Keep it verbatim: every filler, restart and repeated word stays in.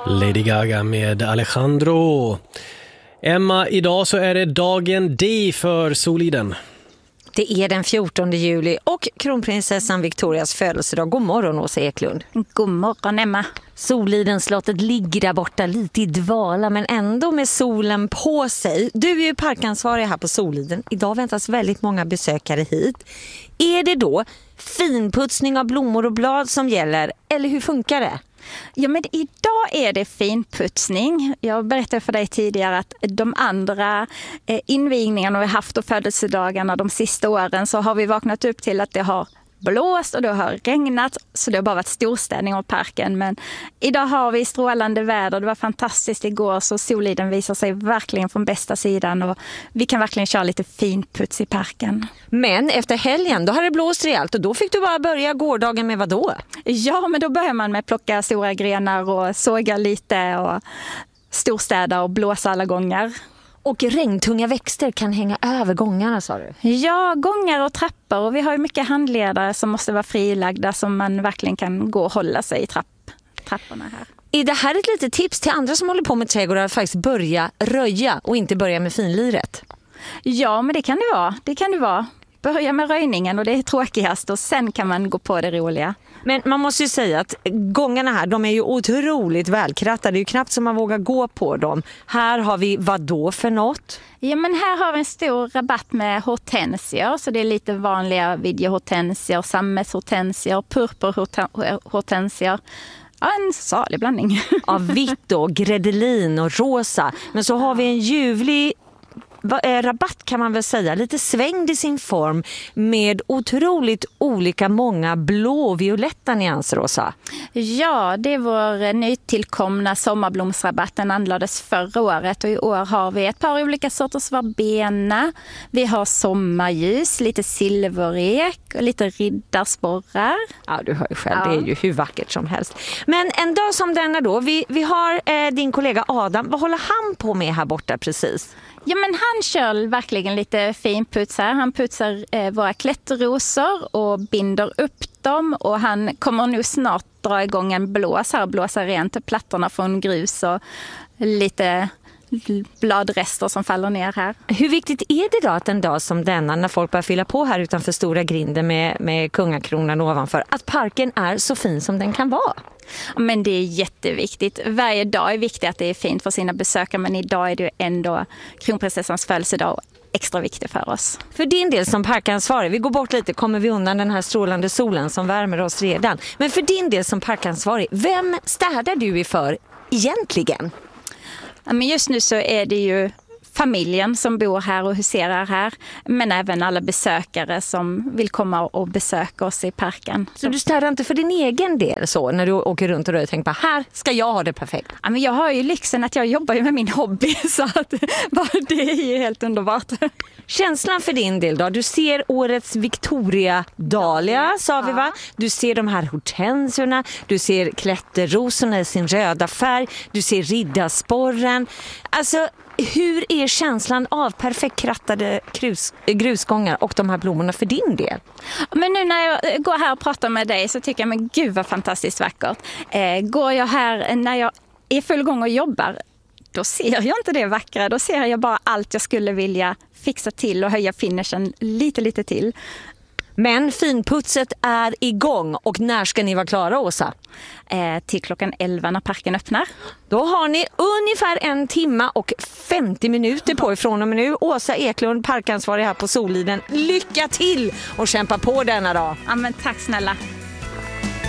Lady Gaga med Alejandro. Emma, idag så är det dagen D för Soliden. Det är den fjortonde juli och kronprinsessan Victorias födelsedag. God morgon, Åsa Eklund. God morgon, Emma. Solidenslottet ligger där borta lite i dvala men ändå med solen på sig. Du är ju parkansvarig här på Soliden. Idag väntas väldigt många besökare hit. Är det då finputsning av blommor och blad som gäller eller hur funkar det? Ja, men idag är det finputsning. Jag berättade för dig tidigare att de andra eh, invigningarna vi haft och födelsedagarna de sista åren så har vi vaknat upp till att det har blåst och det har regnat så det har bara varit storstädning av parken. Men idag har vi strålande väder. Det var fantastiskt igår så Soliden visar sig verkligen från bästa sidan och vi kan verkligen köra lite finputs i parken. Men efter helgen då har det blåst rejält och då fick du bara börja gårdagen med vad då? Ja, men då börjar man med att plocka stora grenar och såga lite och storstäda och blåsa alla gånger. Och regntunga växter kan hänga över gångarna, sa du? Ja, gångar och trappor. Och vi har ju mycket handledare som måste vara frilagda som man verkligen kan gå och hålla sig i trapp, trapporna här. Är det här ett litet tips till andra som håller på med trädgårdar att faktiskt börja röja och inte börja med finliret? Ja, men det kan det vara. Det kan det vara. Börja med röjningen och det är tråkigast och sen kan man gå på det roliga. Men man måste ju säga att gångarna här, de är ju otroligt välkrattade. Det är ju knappt som man vågar gå på dem. Här har vi vad då för något? Ja, men här har vi en stor rabatt med hortensier. Så det är lite vanliga videohortensier, sammetshortensier, purpurhortensier. Ja, en salig blandning. Av vitt och gredelin och rosa. Men så har vi en ljuvlig rabatt kan man väl säga, lite svängd i sin form med otroligt olika många blå och violetta nyanser, Åsa. Ja, det är vår nytillkomna sommarblomsrabatt. Den anlades förra året och i år har vi ett par olika sorters verbena. Vi har sommarljus, lite silverek och lite riddarsporrar. Ja, du hör ju själv, ja. Det är ju hur vackert som helst. Men en dag som denna då, vi, vi har eh, din kollega Adam, vad håller han på med här borta precis? Ja, men han kör verkligen lite finputs här. Han putsar eh, våra klätterrosor och binder upp dem. Och han kommer nu snart dra igång en blås här och blåsa rent plattorna från grus och lite bladrester som faller ner här. Hur viktigt är det då att en dag som denna, när folk börjar fylla på här utanför stora grinder med, med kungakronan ovanför, att parken är så fin som den kan vara? Men det är jätteviktigt. Varje dag är viktigt att det är fint för sina besökare, men idag är det ändå kronprinsessans födelsedag extra viktig för oss. För din del som parkansvarig, vi går bort lite, kommer vi undan den här strålande solen som värmer oss redan. Men för din del som parkansvarig, vem städar du för egentligen? Ja, men just nu så är det ju familjen som bor här och huserar här, men även alla besökare som vill komma och besöka oss i parken. Så du städar inte för din egen del så när du åker runt och du tänker på här ska jag ha det perfekt? Ja, men jag har ju lyxen att jag jobbar ju med min hobby så att bara det är ju helt underbart. Känslan för din del då? Du ser årets Victoria Dahlia, sa vi va? Du ser de här hortensiorna, du ser klätterrosorna i sin röda färg, du ser riddarsporren. Alltså, hur är känslan av perfekt krattade grus, grusgångar och de här blommorna för din del? Men nu när jag går här och pratar med dig så tycker jag, men gud vad fantastiskt vackert. Eh, går jag här när jag är full gång och jobbar, då ser jag inte det vackra. Då ser jag bara allt jag skulle vilja fixa till och höja finishen lite, lite till. Men finputset är igång och när ska ni vara klara, Åsa? Eh, till klockan elva när parken öppnar. Då har ni ungefär en timme och femtio minuter på ifrån och med nu. Åsa Eklund, parkansvarig här på Soliden. Lycka till och kämpa på denna dag. Ja, men tack snälla.